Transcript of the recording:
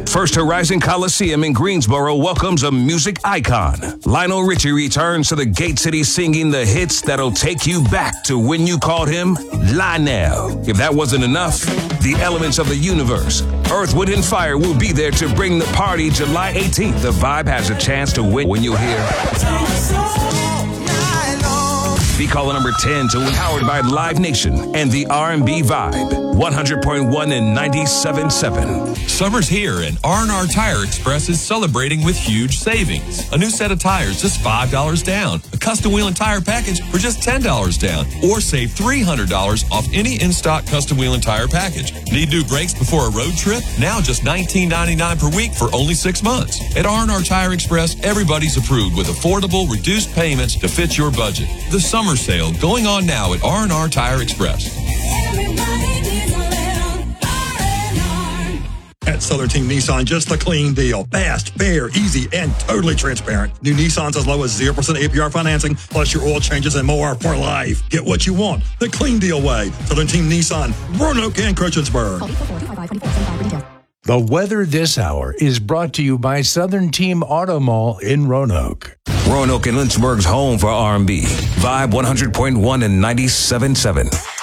First Horizon Coliseum in Greensboro welcomes a music icon. Lionel Richie returns to the Gate City singing the hits that'll take you back to when you called him Lionel. If that wasn't enough, the elements of the universe, Earth, Wind, and Fire will be there to bring the party July 18th. The Vibe has a chance to win when you hear Be caller number 10 to Powered by Live Nation and the R&B Vibe. 100.1 and 97.7. Summer's here and R&R Tire Express is celebrating with huge savings. A new set of tires just $5 down. A custom wheel and tire package for just $10 down. Or save $300 off any in-stock custom wheel and tire package. Need new brakes before a road trip? Now just $19.99 per week for only 6 months. At R&R Tire Express, everybody's approved with affordable, reduced payments to fit your budget. The summer sale going on now at R&R Tire Express. At Southern Team Nissan, just the clean deal. Fast, fair, easy, and totally transparent. New Nissans as low as 0% APR financing, plus your oil changes and more for life. Get what you want, the clean deal way. Southern Team Nissan, Roanoke and Christiansburg. The weather this hour is brought to you by Southern Team Auto Mall in Roanoke. Roanoke and Lynchburg's home for R&B. Vibe 100.1 and 97.7.